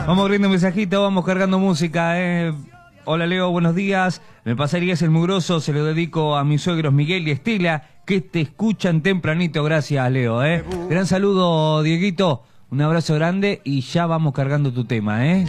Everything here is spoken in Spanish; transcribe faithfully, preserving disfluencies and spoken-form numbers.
Vamos abriendo mensajito, vamos cargando música, eh. Hola Leo, buenos días. Me pasarías el mugroso, se lo dedico a mis suegros Miguel y Estela, que te escuchan tempranito. Gracias, Leo, eh. Gran saludo, Dieguito. Un abrazo grande y ya vamos cargando tu tema, eh.